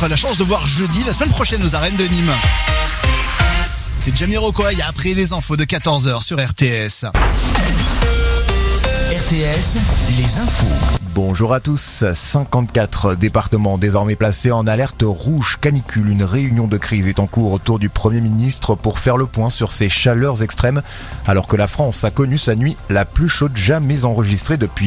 peut-être la chance de voir jeudi, la semaine prochaine, aux arènes de Nîmes. C'est Jamiroquai après les infos de 14h sur RTS. RTS, les infos. Bonjour à tous. 54 départements désormais placés en alerte rouge canicule. Une réunion de crise est en cours autour du Premier ministre pour faire le point sur ces chaleurs extrêmes, alors que la France a connu sa nuit la plus chaude jamais enregistrée depuis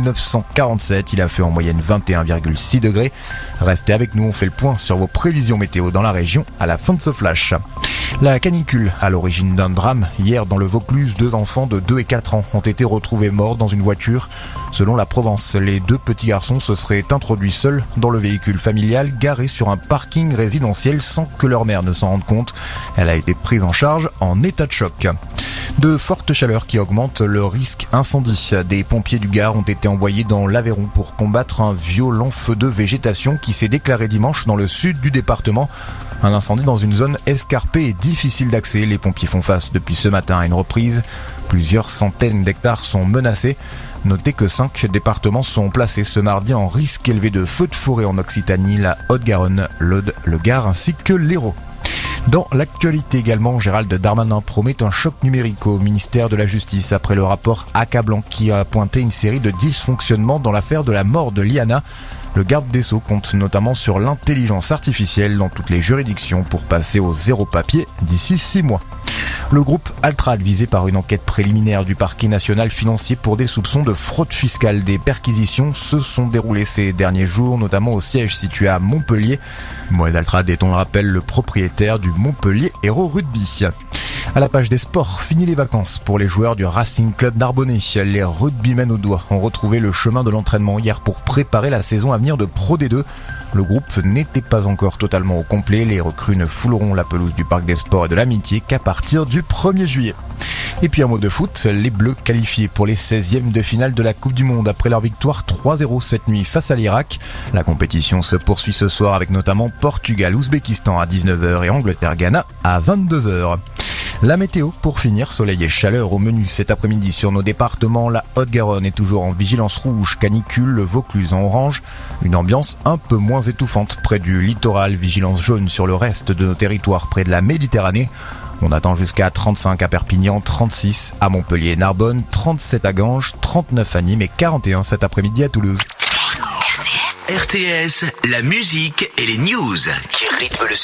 1947. Il a fait en moyenne 21,6 degrés. Restez avec nous, on fait le point sur vos prévisions météo dans la région à la fin de ce flash. La canicule à l'origine d'un drame. Hier, dans le Vaucluse, 2 enfants de 2 et 4 ans ont été retrouvés morts dans une voiture. Selon la Provence, les 2 petits garçons se seraient introduits seuls dans le véhicule familial garé sur un parking résidentiel sans que leur mère ne s'en rende compte. Elle a été prise en charge en état de choc. De fortes chaleurs qui augmentent le risque incendie. Des pompiers du Gard ont été envoyés dans l'Aveyron pour combattre un violent feu de végétation qui s'est déclaré dimanche dans le sud du département. Un incendie dans une zone escarpée et difficile d'accès. Les pompiers font face depuis ce matin à une reprise. Plusieurs centaines d'hectares sont menacés. Notez que 5 départements sont placés ce mardi en risque élevé de feux de forêt en Occitanie, la Haute-Garonne, l'Aude, le Gard ainsi que l'Hérault. Dans l'actualité également, Gérald Darmanin promet un choc numérique au ministère de la Justice après le rapport accablant qui a pointé une série de dysfonctionnements dans l'affaire de la mort de Liana. Le garde des Sceaux compte notamment sur l'intelligence artificielle dans toutes les juridictions pour passer au zéro papier d'ici 6 mois. Le groupe Altrad, visé par une enquête préliminaire du parquet national financier pour des soupçons de fraude fiscale. Des perquisitions se sont déroulées ces derniers jours, notamment au siège situé à Montpellier. Moed Altrad est, on le rappelle, le propriétaire du Montpellier Hérault Rugby. À la page des sports, fini les vacances pour les joueurs du Racing Club Narbonnais. Les rugbymen au doigt ont retrouvé le chemin de l'entraînement hier pour préparer la saison à venir de Pro D2. Le groupe n'était pas encore totalement au complet. Les recrues ne fouleront la pelouse du Parc des Sports et de l'Amitié qu'à partir du 1er juillet. Et puis un mot de foot, les Bleus qualifiés pour les 16e de finale de la Coupe du Monde après leur victoire 3-0 cette nuit face à l'Irak. La compétition se poursuit ce soir avec notamment Portugal-Ouzbékistan à 19h et Angleterre-Ghana à 22h. La météo, pour finir, soleil et chaleur au menu cet après-midi sur nos départements. La Haute-Garonne est toujours en vigilance rouge, canicule, le Vaucluse en orange. Une ambiance un peu moins étouffante près du littoral, vigilance jaune sur le reste de nos territoires près de la Méditerranée. On attend jusqu'à 35 à Perpignan, 36 à Montpellier et Narbonne, 37 à Ganges, 39 à Nîmes et 41 cet après-midi à Toulouse. RTS, la musique et les news qui rythment le